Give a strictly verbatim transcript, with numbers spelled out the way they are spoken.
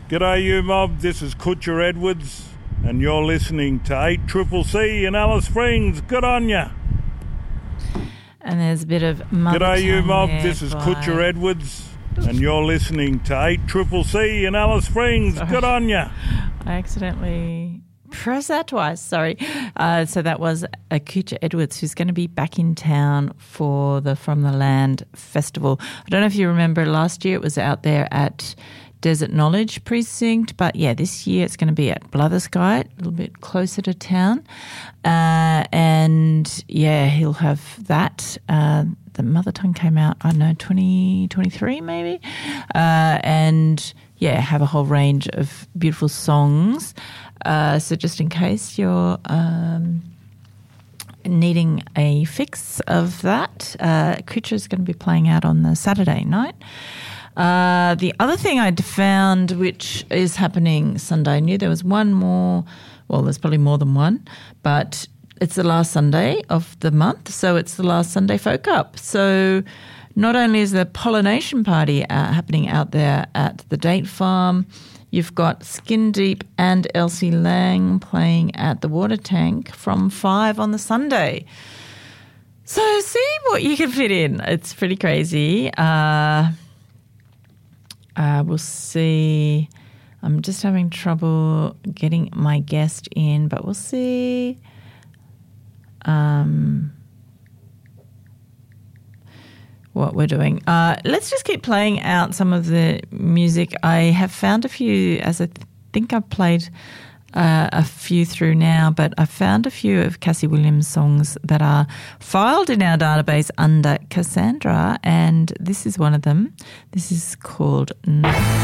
G'day you mob, this is Kutcher Edwards and you're listening to eight Triple C in Alice Springs. Good on ya. And there's a bit of mother G'day you mob, there this is by... Kutcher Edwards and you're listening to eight Triple C in Alice Springs. Sorry. Good on ya. I accidentally pressed that twice, sorry. Uh, so that was Kutcher Edwards, who's going to be back in town for the From the Land Festival. I don't know if you remember last year it was out there at Desert Knowledge Precinct, but yeah, this year it's going to be at Blatherskite, a little bit closer to town. Uh, and yeah, he'll have that. Uh, the Mother Tongue came out, I don't know, twenty twenty-three maybe. Uh, and yeah, have a whole range of beautiful songs. Uh, so just in case you're um, needing a fix of that, uh, Kutcher is going to be playing out on the Saturday night. Uh, the other thing I'd found, which is happening Sunday, I knew there was one more, well, there's probably more than one, but it's the last Sunday of the month, so it's the last Sunday Folk Up. So not only is the pollination party uh, happening out there at the Date Farm, you've got Skin Deep and Elsie Lang playing at the Water Tank from five on the Sunday. So see what you can fit in. It's pretty crazy. Uh... Uh, we'll see. I'm just having trouble getting my guest in, but we'll see. Um, what we're doing. Uh, let's just keep playing out some of the music. I have found a few, as I th- think I've played uh, a few through now, but I found a few of Cassie Williams' songs that are filed in our database under Cassandra, and this is one of them. This is called...